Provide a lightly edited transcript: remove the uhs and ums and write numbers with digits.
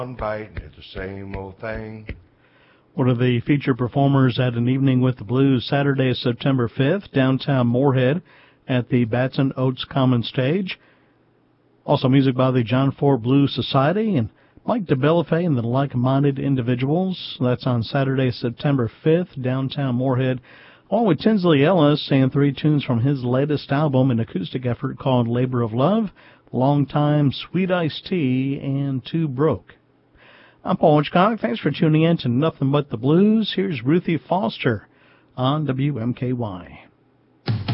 Fighting at the same old thing. One of the featured performers at An Evening with the Blues, Saturday, September 5th, downtown Moorhead at the Batson Oaks Common Stage. Also music by the John Ford Blues Society and Mike DeBellefay and the Like-Minded Individuals. That's on Saturday, September 5th, downtown Moorhead, along with Tinsley Ellis and 3 tunes from his latest album, an acoustic effort called Labor of Love, Long Time, Sweet Iced Tea, and Too Broke. I'm Paul Hitchcock. Thanks for tuning in to Nothing But the Blues. Here's Ruthie Foster on WMKY.